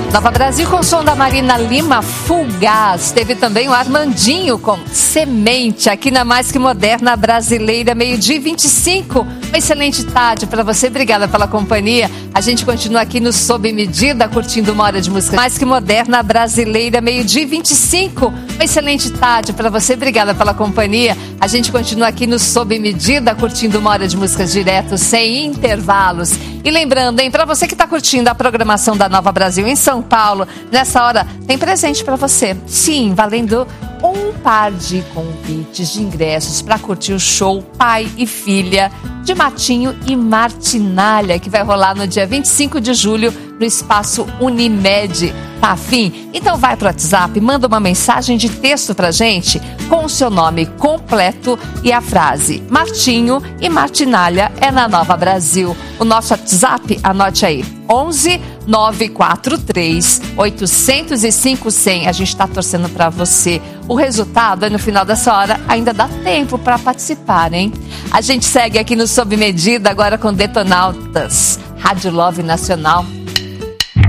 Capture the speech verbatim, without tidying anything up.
Nova Brasil com o som da Marina Lima, Fugaz. Teve também o Armandinho com Semente, aqui na Mais Que Moderna Brasileira, meio-dia e vinte e cinco. Uma excelente tarde para você, obrigada pela companhia. A gente continua aqui no Sob Medida, curtindo uma hora de música Mais Que Moderna Brasileira, meio-dia e vinte e cinco. Uma excelente tarde para você, obrigada pela companhia. A gente continua aqui no Sob Medida, curtindo uma hora de músicas direto, sem intervalos. E lembrando, hein, para você que está curtindo a programação da Nova Brasil em São Paulo, nessa hora tem presente para você. Sim, valendo um par de convites de ingressos para curtir o show Pai e Filha de Matinho e Martinalha, que vai rolar no dia vinte e cinco de julho no Espaço Unimed. Tá afim? Então vai pro WhatsApp, manda uma mensagem de texto pra gente com o seu nome completo e a frase Martinho e Martinalha é na Nova Brasil. O nosso WhatsApp, anote aí, onze nove quatro três oito zero cinco zero zero. A gente tá torcendo pra você. O resultado é no final dessa hora, ainda dá tempo para participar, hein? A gente segue aqui no Sob Medida agora com Detonautas, Rádio Love Nacional.